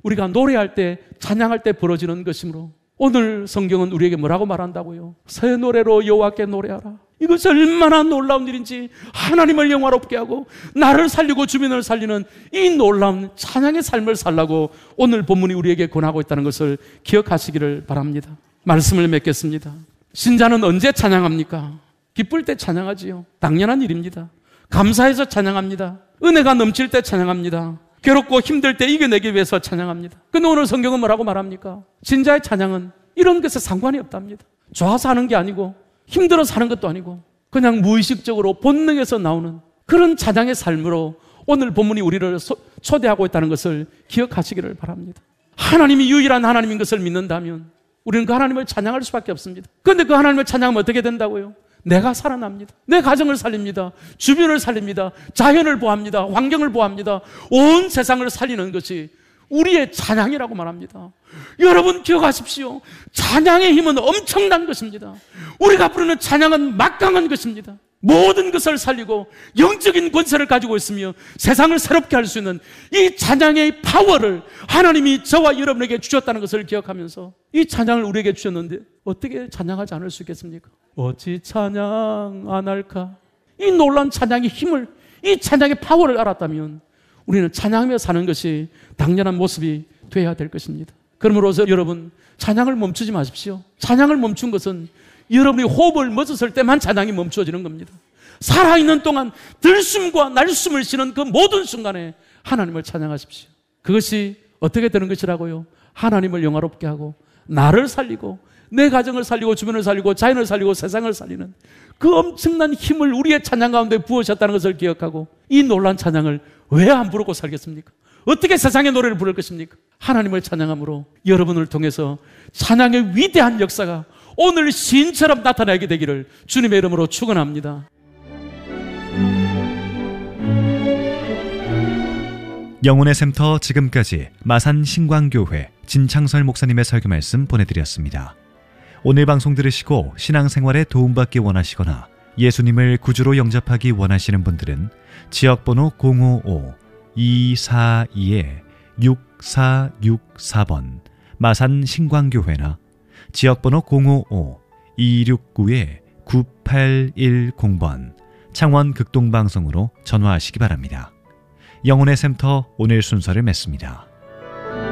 우리가 노래할 때, 찬양할 때 벌어지는 것이므로 오늘 성경은 우리에게 뭐라고 말한다고요? 새 노래로 여호와께 노래하라. 이것이 얼마나 놀라운 일인지, 하나님을 영화롭게 하고 나를 살리고 주민을 살리는 이 놀라운 찬양의 삶을 살라고 오늘 본문이 우리에게 권하고 있다는 것을 기억하시기를 바랍니다. 말씀을 맺겠습니다. 신자는 언제 찬양합니까? 기쁠 때 찬양하지요. 당연한 일입니다. 감사해서 찬양합니다. 은혜가 넘칠 때 찬양합니다. 괴롭고 힘들 때 이겨내기 위해서 찬양합니다. 근데 오늘 성경은 뭐라고 말합니까? 신자의 찬양은 이런 것에 상관이 없답니다. 좋아서 하는 게 아니고 힘들어서 하는 것도 아니고 그냥 무의식적으로 본능에서 나오는 그런 찬양의 삶으로 오늘 본문이 우리를 초대하고 있다는 것을 기억하시기를 바랍니다. 하나님이 유일한 하나님인 것을 믿는다면 우리는 그 하나님을 찬양할 수밖에 없습니다. 그런데 그 하나님을 찬양하면 어떻게 된다고요? 내가 살아납니다. 내 가정을 살립니다. 주변을 살립니다. 자연을 보호합니다. 환경을 보호합니다. 온 세상을 살리는 것이 우리의 찬양이라고 말합니다. 여러분 기억하십시오. 찬양의 힘은 엄청난 것입니다. 우리가 부르는 찬양은 막강한 것입니다. 모든 것을 살리고 영적인 권세를 가지고 있으며 세상을 새롭게 할 수 있는 이 찬양의 파워를 하나님이 저와 여러분에게 주셨다는 것을 기억하면서 이 찬양을 우리에게 주셨는데 어떻게 찬양하지 않을 수 있겠습니까? 어찌 찬양 안 할까? 이 놀라운 찬양의 힘을, 이 찬양의 파워를 알았다면 우리는 찬양하며 사는 것이 당연한 모습이 되어야 될 것입니다. 그러므로서 여러분 찬양을 멈추지 마십시오. 찬양을 멈춘 것은 여러분이 호흡을 멎었을 때만 찬양이 멈추어지는 겁니다. 살아있는 동안 들숨과 날숨을 쉬는 그 모든 순간에 하나님을 찬양하십시오. 그것이 어떻게 되는 것이라고요? 하나님을 영화롭게 하고 나를 살리고 내 가정을 살리고 주변을 살리고 자연을 살리고 세상을 살리는 그 엄청난 힘을 우리의 찬양 가운데 부으셨다는 것을 기억하고 이 놀라운 찬양을 왜 안 부르고 살겠습니까? 어떻게 세상의 노래를 부를 것입니까? 하나님을 찬양함으로 여러분을 통해서 찬양의 위대한 역사가 오늘 시인처럼 나타나게 되기를 주님의 이름으로 축원합니다. 영혼의 샘터 지금까지 마산 신광교회 진창설 목사님의 설교 말씀 보내드렸습니다. 오늘 방송 들으시고 신앙생활에 도움받기 원하시거나 예수님을 구주로 영접하기 원하시는 분들은 지역번호 055-242-6464번 마산 신광교회나 지역번호 055-269-9810번 창원 극동방송으로 전화하시기 바랍니다. 영혼의 샘터 오늘 순서를 맺습니다.